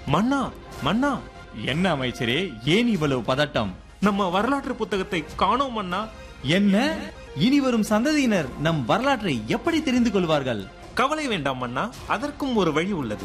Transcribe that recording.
மன்னா மன்னா, என்ன அமைச்சரே, ஏன் இவ்வளவு பதட்டம்? நம்ம வரலாற்று புத்தகத்தை காணோம் மன்னா. என்ன? இனி வரும் சந்ததியினர் நம் வரலாற்றை எப்படி தெரிந்து கொள்வார்கள்? கவலை வேண்டாம் மன்னா, அதற்கும் ஒரு வழி உள்ளது.